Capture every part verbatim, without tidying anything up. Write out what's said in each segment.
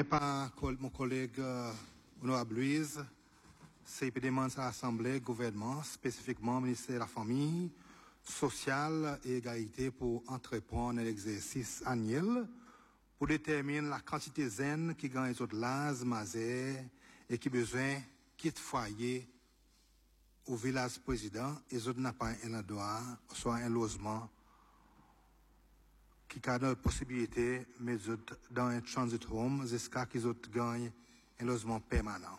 Et par mon collègue euh, honorable Louise, c'est une demande à l'Assemblée, gouvernement, spécifiquement le ministère de la Famille, Sociale et Égalité pour entreprendre l'exercice annuel pour déterminer la quantité zen qui gagne les autres l'as, mazé et qui besoin quitte foyer au village président et les autres n'a pas un endroit, soit un logement qui a la possibilité mais dans un transit home jusqu'à qu'ils autres gagnent un logement permanent.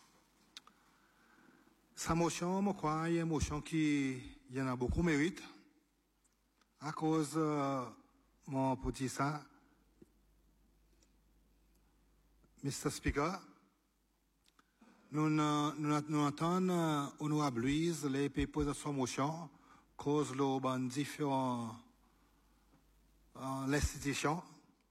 Sa motion, je crois, il y a une motion qui y en a beaucoup mérite. À cause, euh, mon petit ça, mister Speaker, nous, nous, nous, nous entendons, honorable Louise, les pays poser sa motion, cause le différents, euh, l'institution,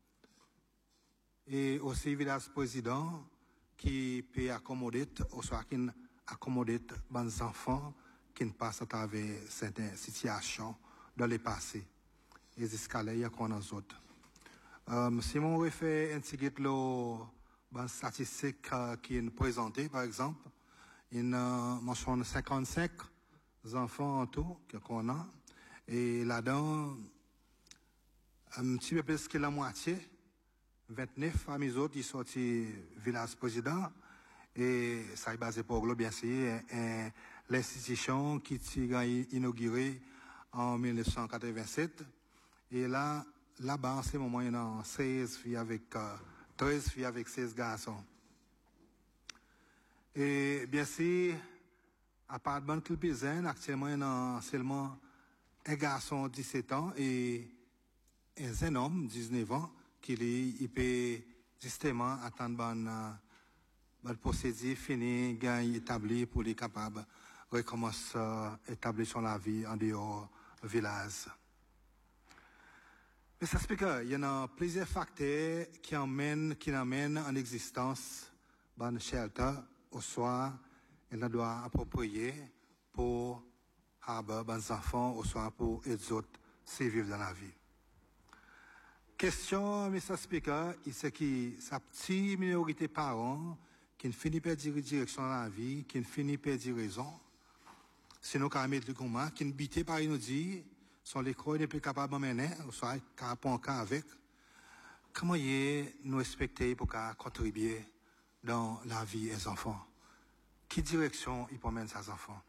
et aussi village président, qui peut accommoder, ou soit qui accommoder les enfants qui ne passent à travers certaines situations dans le passé. Et jusqu'à là, il y a qu'on a autres. Euh, si on refait un petit peu les statistiques euh, qui sont présentées, par exemple, il euh, mentionne cinquante-cinq enfants en tout qu'on a. Et là-dedans, un petit peu plus que la moitié, vingt-neuf familles autres, ils sont sortis village président. Et ça est basé pour le bien sûr, l'institution qui a été inaugurée en mille neuf cent quatre-vingt-sept. Et là, là-bas, en ce moment, il y en a seize filles avec, euh, treize filles avec seize garçons. Et bien sûr, à part de bonne culpizène, actuellement, il y en a seulement un garçon de dix-sept ans et un homme de dix-neuf ans qui il peut justement attendre une la procédure finie, gagne établi pour les capables de recommencer à établir son la vie en dehors du village. Mais ça explique qu'il y en a plusieurs facteurs qui emmènent, qui amènent en existence un shelter au soir et la doit approprier pour avoir des enfants au soir pour les autres survivre dans la vie. Question, mister Speaker, c'est que sa petite minorité de parents qui ne finit pas dire direction dans la vie, qui ne finit pas dire raison, sinon qu'à mettre le commun, qui ne bite par nous dire, sont les croix n'est plus capable de mener, ou soit capable en cas avec, comment y est nous respecter pour qu'à contribuer dans la vie des enfants? Quelle direction ils promènent ces enfants?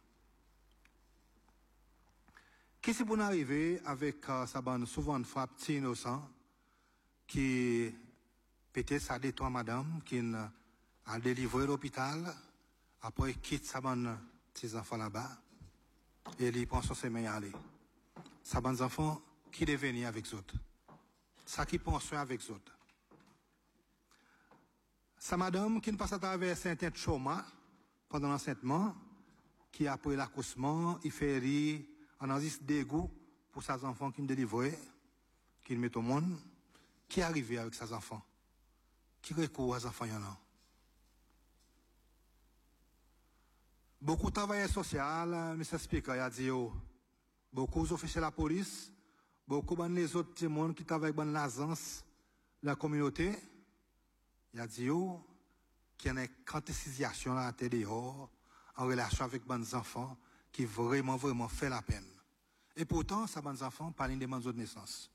Qu'est-ce qui peut arriver avec euh, sa bande souvent une fois petit innocent, qui peut-être ça détruit madame, qui ne a délivré l'hôpital, après il quitte sa bonne petits enfants là-bas, et il prend son semaine à aller. Sa bonne enfants qui devenir avec eux autres. Ça qui prend soin avec eux autres. Sa madame qui ne passe à travers certains traumas pendant l'enseignement, qui après l'accouchement, il fait rire en indice dégoût pour ses enfants qui ne délivrent, qui le met au monde, qui est arrivé avec ses enfants, qui recourt à ses enfants y en a. Beaucoup de travailleurs sociaux, mister Speaker, il a dit, oh, beaucoup d'officiers de la police, beaucoup de les autres monde qui travaillent avec l'agence de la communauté, il a dit, oh, qu'il y a une quantification à la télé dehors, en relation avec les enfants, qui vraiment, vraiment fait la peine. Et pourtant, ces bons enfants parlent des demandes de naissance.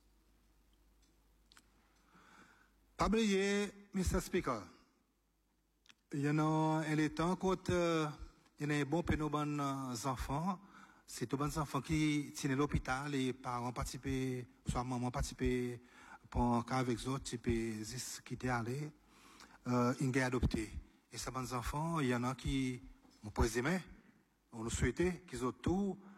Pas oublier, mister Speaker, il y en a un temps quand euh, il y a un bon pour nos bons enfants, c'est tous les enfants qui tiennent l'hôpital, les parents participent, soit maman participent, pour un cas avec eux autres, qui étaient allés, euh, ils sont adoptés. Et ces bons enfants, il y en a qui, on présume, on nous souhaitait qu'ils ont tout,